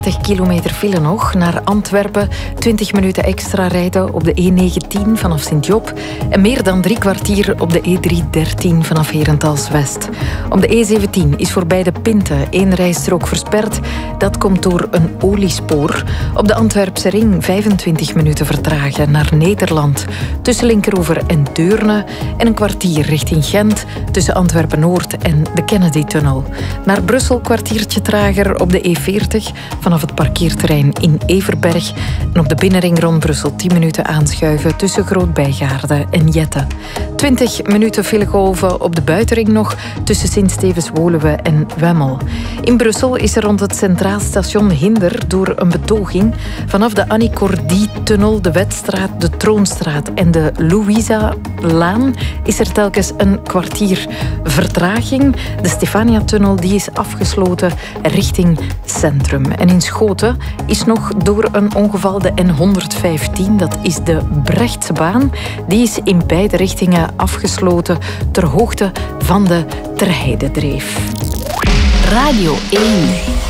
30 kilometer file nog naar Antwerpen, 20 minuten extra rijden op de E19 vanaf Sint-Job en meer dan 3 kwartier op de E313 vanaf Herentals-West. Op de E17 is voorbij de Pinte 1 rijstrook versperd. Dat komt door een oliespoor. Op de Antwerpse ring 25 minuten vertragen naar Nederland tussen Linkeroever en Deurne en een kwartier richting Gent tussen Antwerpen-Noord en de Kennedy-tunnel. Naar Brussel kwartiertje trager op de E40 vanaf het parkeerterrein in Everberg en op de binnenring rond Brussel 10 minuten aanschuiven tussen Groot-Bijgaarde en Jette. 20 minuten filegolven op de buitenring nog tussen Sint-Stevens-Woluwe en Wemmel. In Brussel is er rond het Centraal Station hinder door een betoging. Vanaf de Annie Cordy-tunnel, de Wetstraat, de Troonstraat en de Louisa-laan is er telkens een kwartier vertraging. De Stefania-tunnel die is afgesloten richting centrum. En in Schoten is nog door een ongeval de N115, dat is de Brechtse baan, die is in beide richtingen afgesloten ter hoogte van de Terheidedreef. Radio 1.